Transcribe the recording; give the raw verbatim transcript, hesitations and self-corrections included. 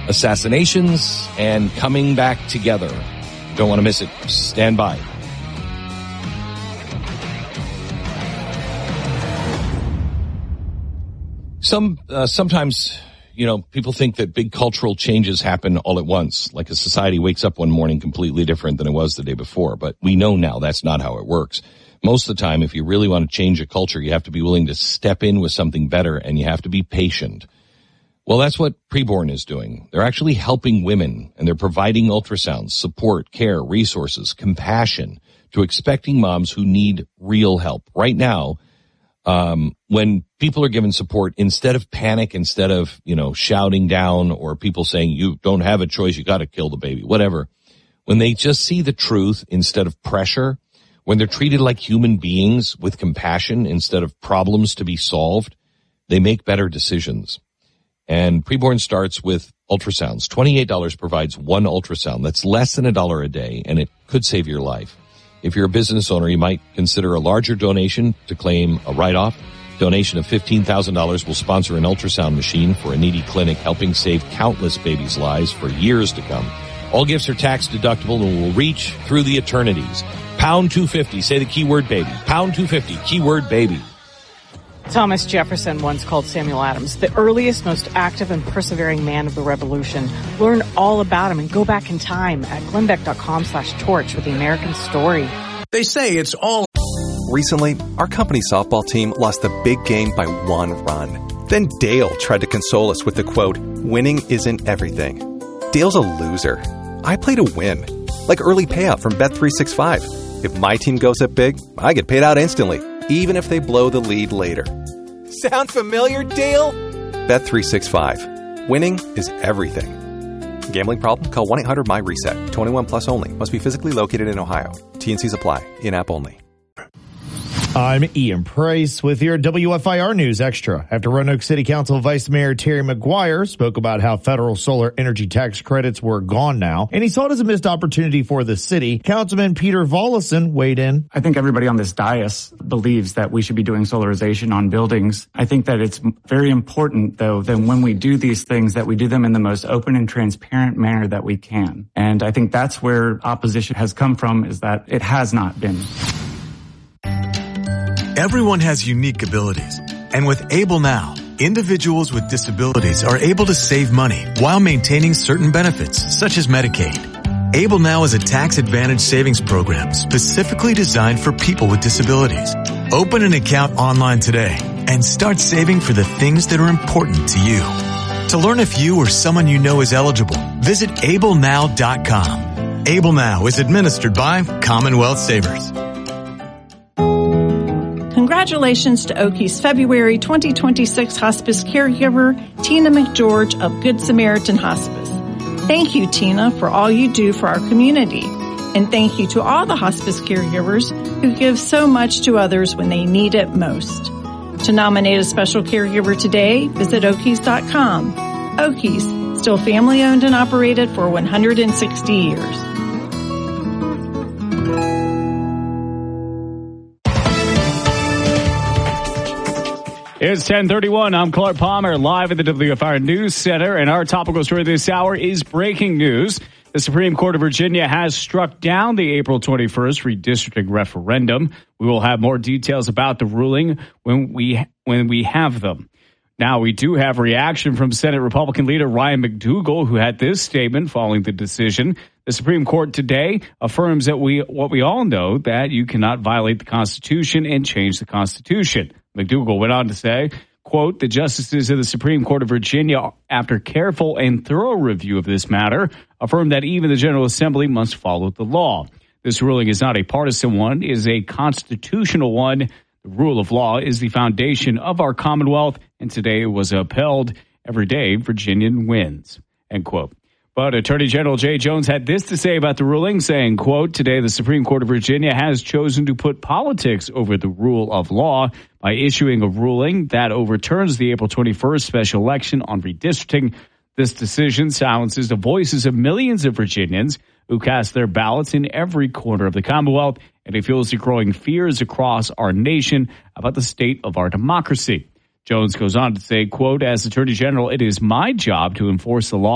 assassinations, and coming back together. Don't want to miss it. Stand by. Some uh, sometimes, you know, people think that big cultural changes happen all at once, like a society wakes up one morning completely different than it was the day before. But we know now that's not how it works. Most of the time, if you really want to change a culture, you have to be willing to step in with something better, and you have to be patient. Well, that's what Preborn is doing. They're actually helping women, and they're providing ultrasounds, support, care, resources, compassion to expecting moms who need real help. Right now, um, when people are given support, instead of panic, instead of, you know, shouting down or people saying, you don't have a choice, you got to kill the baby, whatever. When they just see the truth instead of pressure, when they're treated like human beings with compassion instead of problems to be solved, they make better decisions. And Preborn starts with ultrasounds. twenty-eight dollars provides one ultrasound. That's less than a dollar a day, and it could save your life. If you're a business owner, you might consider a larger donation to claim a write-off. Donation of fifteen thousand dollars will sponsor an ultrasound machine for a needy clinic, helping save countless babies' lives for years to come. All gifts are tax deductible and will reach through the eternities. Pound two fifty. Say the keyword baby. Pound two fifty. Keyword baby. Thomas Jefferson once called Samuel Adams the earliest, most active, and persevering man of the Revolution. Learn all about him and go back in time at glenbeck.com slash torch with the American story. They say it's all... Recently, our company softball team lost the big game by one run. Then Dale tried to console us with the quote, winning isn't everything. Dale's a loser. I play to win. Like early payout from Bet three sixty-five. If my team goes up big, I get paid out instantly, even if they blow the lead later. Sound familiar, Dale? Bet three sixty-five. Winning is everything. Gambling problem? Call one eight hundred M Y reset. twenty-one plus only. Must be physically located in Ohio. T and Cs apply. In-app only. I'm Ian Price with your W F I R News Extra. After Roanoke City Council Vice Mayor Terry McGuire spoke about how federal solar energy tax credits were gone now, and he saw it as a missed opportunity for the city, Councilman Peter Volleson weighed in. I think everybody on this dais believes that we should be doing solarization on buildings. I think that it's very important, though, that when we do these things, that we do them in the most open and transparent manner that we can. And I think that's where opposition has come from, is that it has not been. Everyone has unique abilities. And with Able Now, individuals with disabilities are able to save money while maintaining certain benefits, such as Medicaid. Able Now is a tax-advantaged savings program specifically designed for people with disabilities. Open an account online today and start saving for the things that are important to you. To learn if you or someone you know is eligible, visit able now dot com. Able Now is administered by Commonwealth Savers. Congratulations to Oki's February twenty twenty-six hospice caregiver, Tina McGeorge of Good Samaritan Hospice. Thank you, Tina, for all you do for our community. And thank you to all the hospice caregivers who give so much to others when they need it most. To nominate a special caregiver today, visit okis dot com. Oki's, still family owned and operated for one hundred sixty years. It's ten thirty-one. I'm Clark Palmer, live at the W F I R News Center, and our topical story this hour is breaking news. The Supreme Court of Virginia has struck down the April twenty-first redistricting referendum. We will have more details about the ruling when we when we have them. Now, we do have reaction from Senate Republican leader Ryan McDougal, who had this statement following the decision. The Supreme Court today affirms that we what we all know, that you cannot violate the Constitution and change the Constitution. McDougal went on to say, quote, the justices of the Supreme Court of Virginia, after careful and thorough review of this matter, affirmed that even the General Assembly must follow the law. This ruling is not a partisan one, it is a constitutional one. The rule of law is the foundation of our Commonwealth, and today it was upheld. Every day, Virginian wins, end quote. But Attorney General Jay Jones had this to say about the ruling, saying, quote, today the Supreme Court of Virginia has chosen to put politics over the rule of law by issuing a ruling that overturns the April twenty-first special election on redistricting. This decision silences the voices of millions of Virginians who cast their ballots in every corner of the Commonwealth, and it fuels the growing fears across our nation about the state of our democracy. Jones goes on to say, quote, as Attorney General, it is my job to enforce the law